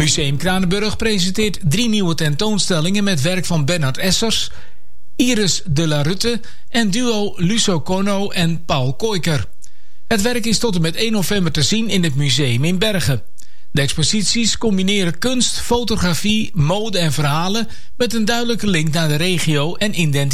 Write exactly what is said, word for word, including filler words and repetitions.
Museum Kranenburg presenteert drie nieuwe tentoonstellingen met werk van Bernard Essers, Iris de la Rutte en duo Luso Conno en Paul Koijker. Het werk is tot en met één november te zien in het museum in Bergen. De exposities combineren kunst, fotografie, mode en verhalen met een duidelijke link naar de regio en identiteit.